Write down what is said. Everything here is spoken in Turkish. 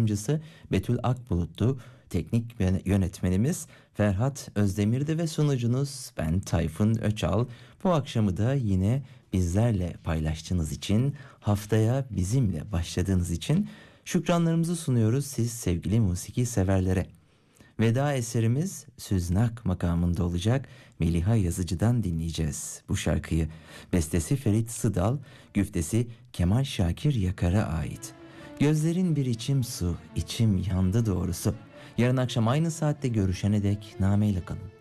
yapımcısı Betül Akbulut'tu. Teknik yönetmenimiz Ferhat Özdemir'di ve sunucunuz ben Tayfun Öçal. Bu akşamı da yine bizlerle paylaştığınız için, haftaya bizimle başladığınız için şükranlarımızı sunuyoruz siz sevgili musiki severlere. Veda eserimiz Süznak makamında olacak. Meliha Yazıcı'dan dinleyeceğiz bu şarkıyı. Bestesi Ferit Sıdal, güftesi Kemal Şakir Yakar'a ait. Gözlerin bir içim su, içim yandı doğrusu. Yarın akşam aynı saatte görüşene dek nameyle kalın.